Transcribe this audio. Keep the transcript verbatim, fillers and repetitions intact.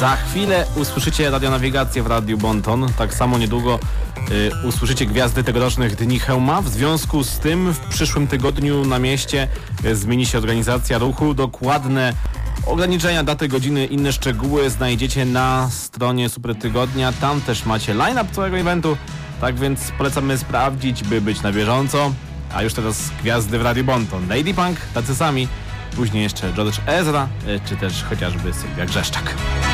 Za chwilę usłyszycie radionawigację w Radiu Bonton. Tak samo niedługo y, usłyszycie gwiazdy tegorocznych Dni Chełma. W związku z tym w przyszłym tygodniu na mieście y, zmieni się organizacja ruchu. Dokładne ograniczenia, daty, godziny, inne szczegóły znajdziecie na stronie Super Tygodnia. Tam też macie line-up całego eventu. Tak więc polecamy sprawdzić, by być na bieżąco. A już teraz gwiazdy w Radiu Bonton. Lady Punk, tacy sami. Później jeszcze George Ezra, y, czy też chociażby Sylwia Grzeszczak.